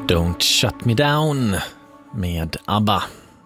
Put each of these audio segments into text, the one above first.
Don't Shut Me Down med ABBA.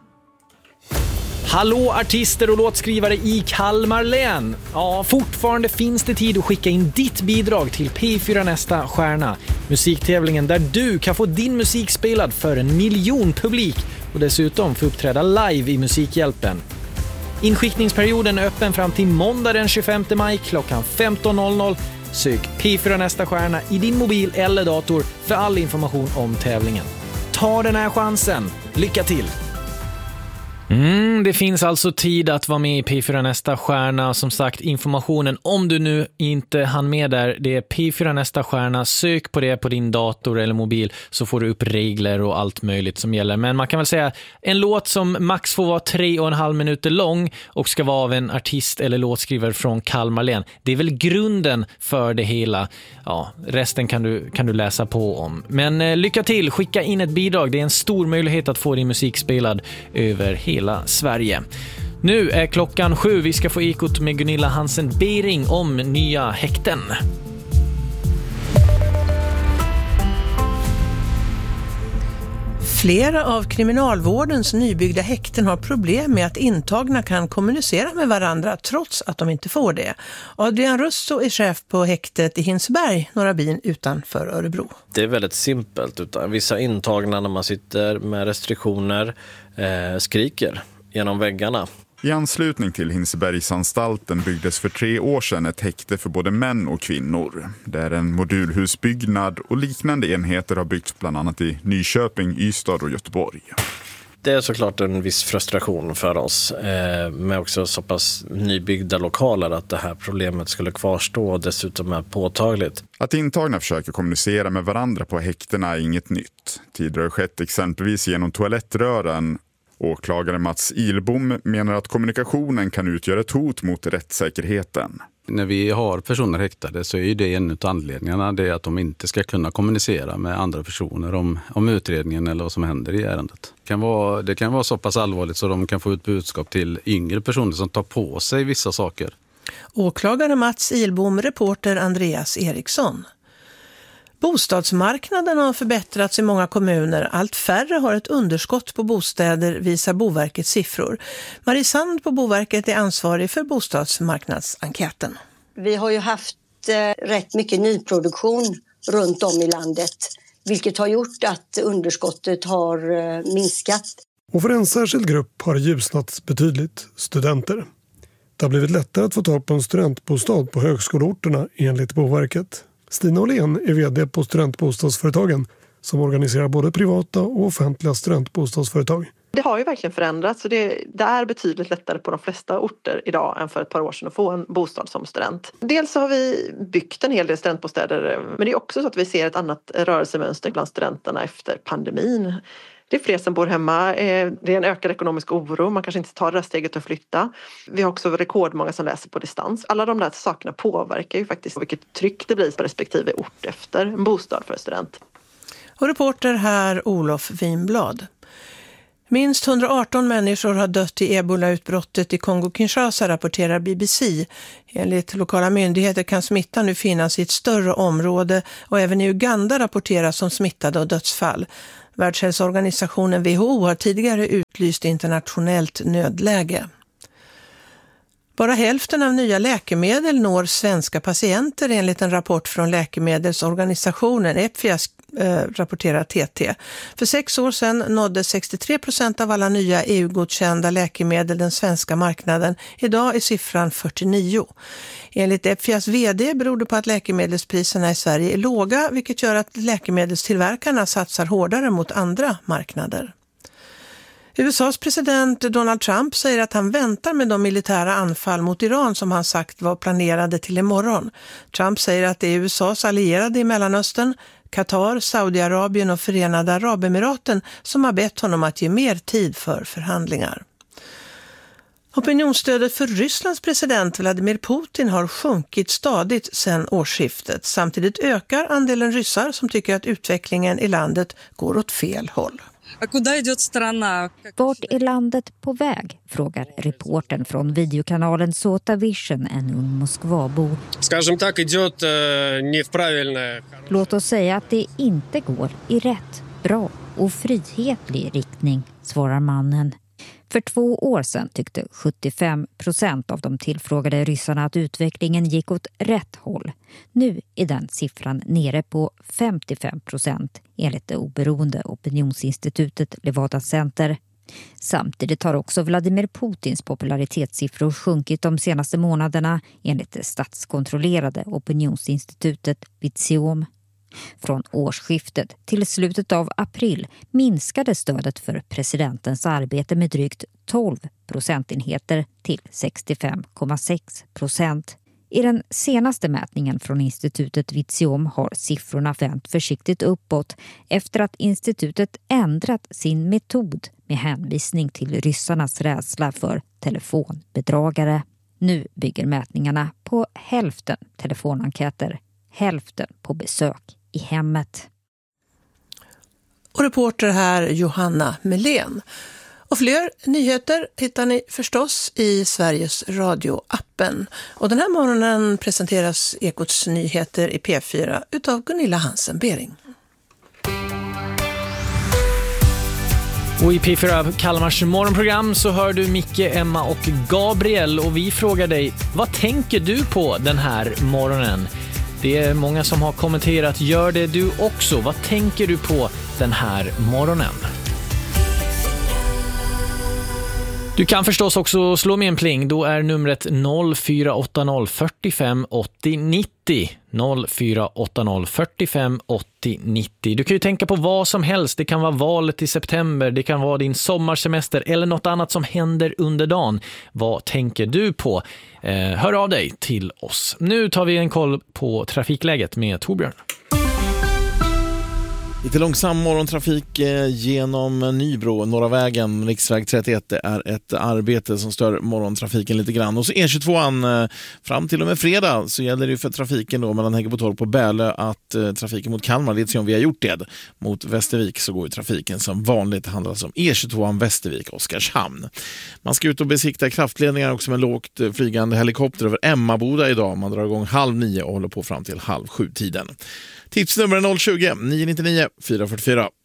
Hallå artister och låtskrivare i Kalmar län. Ja, fortfarande finns det tid att skicka in ditt bidrag till P4 Nästa Stjärna. Musiktävlingen där du kan få din musik spelad för 1 miljon publik och dessutom få uppträda live i Musikhjälpen. Inskickningsperioden är öppen fram till måndag den 25 maj klockan 15.00. Sök P4 Nästa Stjärna i din mobil eller dator för all information om tävlingen. Ta den här chansen. Lycka till! Det finns alltså tid att vara med i P4 Nästa Stjärna. Som sagt, informationen om du nu inte hann med där, det är P4 Nästa Stjärna. Sök på det på din dator eller mobil så får du upp regler och allt möjligt som gäller. Men man kan väl säga en låt som max får vara 3,5 minuter lång och ska vara av en artist eller låtskrivare från Kalmar län. Det är väl grunden för det hela. Ja, resten kan du läsa på om. Men lycka till, skicka in ett bidrag. Det är en stor möjlighet att få din musik spelad över hela Sverige. Nu är klockan 7. Vi ska få ekot med Gunilla Hansen-Bering om nya häkten. Flera av kriminalvårdens nybyggda häkten har problem med att intagna kan kommunicera med varandra trots att de inte får det. Adrian Russo är chef på häktet i Hinseberg, några bin utanför Örebro. Det är väldigt simpelt. Utan vissa intagna när man sitter med restriktioner skriker genom väggarna. I anslutning till Hinsebergsanstalten byggdes för 3 år sedan ett häkte för både män och kvinnor. Det är en modulhusbyggnad och liknande enheter har byggts bland annat i Nyköping, Ystad och Göteborg. Det är såklart en viss frustration för oss med också så pass nybyggda lokaler att det här problemet skulle kvarstå och dessutom är påtagligt. Att intagna försöker kommunicera med varandra på häktena är inget nytt. Tidigare har skett exempelvis genom toalettrören. Åklagare Mats Ilbom menar att kommunikationen kan utgöra ett hot mot rättssäkerheten. När vi har personer häktade så är det en av anledningarna det är att de inte ska kunna kommunicera med andra personer om utredningen eller vad som händer i ärendet. Det kan vara så pass allvarligt så de kan få ut budskap till yngre personer som tar på sig vissa saker. Åklagare Mats Ilbom, reporter Andreas Eriksson. Bostadsmarknaden har förbättrats i många kommuner. Allt färre har ett underskott på bostäder, visar Boverkets siffror. Marie Sand på Boverket är ansvarig för bostadsmarknadsenkäten. Vi har ju haft rätt mycket nyproduktion runt om i landet, vilket har gjort att underskottet har minskat. Och för en särskild grupp har ljusnat betydligt, studenter. Det har blivit lättare att få tag på en studentbostad på högskoleorterna enligt Boverket. Stina Åhlén är vd på Studentbostadsföretagen som organiserar både privata och offentliga studentbostadsföretag. Det har ju verkligen förändrats och det är betydligt lättare på de flesta orter idag än för ett par år sedan att få en bostad som student. Dels så har vi byggt en hel del studentbostäder, men det är också så att vi ser ett annat rörelsemönster bland studenterna efter pandemin. Det är fler som bor hemma, det är en ökad ekonomisk oro, man kanske inte tar det här steget att flytta. Vi har också rekordmånga som läser på distans. Alla de där sakerna påverkar ju faktiskt vilket tryck det blir på respektive ort efter en bostad för student. Och reporter här Olof Winblad. Minst 118 människor har dött i ebola-utbrottet i Kongo-Kinshasa, rapporterar BBC. Enligt lokala myndigheter kan smittan nu finnas i ett större område och även i Uganda rapporteras som smittade och dödsfall. Världshälsoorganisationen WHO har tidigare utlyst internationellt nödläge. Bara hälften av nya läkemedel når svenska patienter enligt en rapport från läkemedelsorganisationen EPFIAS, rapporterar TT. För 6 år sedan nådde 63% av alla nya EU-godkända läkemedel den svenska marknaden. Idag är siffran 49%. Enligt EPFIAS vd beror det på att läkemedelspriserna i Sverige är låga, vilket gör att läkemedelstillverkarna satsar hårdare mot andra marknader. USAs president Donald Trump säger att han väntar med de militära anfall mot Iran som han sagt var planerade till imorgon. Trump säger att det är USAs allierade i Mellanöstern, Qatar, Saudiarabien och Förenade Arabemiraten som har bett honom att ge mer tid för förhandlingar. Opinionsstödet för Rysslands president Vladimir Putin har sjunkit stadigt sedan årsskiftet. Samtidigt ökar andelen ryssar som tycker att utvecklingen i landet går åt fel håll. Vart är landet på väg? Frågar reportern från videokanalen Sota Vision, en ung Moskvabo. Låt oss säga att det inte går i rätt bra och frihetlig riktning, svarar mannen. För 2 år sedan tyckte 75% av de tillfrågade ryssarna att utvecklingen gick åt rätt håll. Nu är den siffran nere på 55% enligt det oberoende opinionsinstitutet Levada Center. Samtidigt har också Vladimir Putins popularitetssiffror sjunkit de senaste månaderna enligt det statskontrollerade opinionsinstitutet Vizium. Från årsskiftet till slutet av april minskade stödet för presidentens arbete med drygt 12 procentenheter till 65,6%. I den senaste mätningen från institutet Vizium har siffrorna vänt försiktigt uppåt efter att institutet ändrat sin metod med hänvisning till ryssarnas rädsla för telefonbedragare. Nu bygger mätningarna på hälften telefonenkäter, hälften på besök i hemmet. Och reporter här Johanna Melén. Och fler nyheter hittar ni förstås i Sveriges Radio-appen. Och den här morgonen presenteras Ekots nyheter i P4 utav Gunilla Hansen-Bering. Och i P4 Kalmars morgonprogram så hör du Micke, Emma och Gabriel. Och vi frågar dig, vad tänker du på den här morgonen? Det är många som har kommenterat, gör det du också. Vad tänker du på den här morgonen? Du kan förstås också slå med en pling. Då är numret 0480 45 80 90. 0480 45 80 90. Du kan ju tänka på vad som helst. Det kan vara valet i september. Det kan vara din sommarsemester eller något annat som händer under dagen. Vad tänker du på? Hör av dig till oss. Nu tar vi en koll på trafikläget med Torbjörn. Lite långsam morgontrafik genom Nybro, Norra vägen, riksväg 31. Det är ett arbete som stör morgontrafiken lite grann. Och så E22 fram till och med fredag så gäller det för trafiken då mellan Häggeborg på Bälö att trafiken mot Kalmar leds om via Hjorted. Mot Västervik så går ju trafiken som vanligt, handlar om E22 Västervik Oskarshamn. Man ska ut och besikta kraftledningar också med lågt flygande helikopter över Emmaboda idag. Man drar igång 8:30 och håller på fram till 6:30 tiden. Tipsnummer 020 999 444.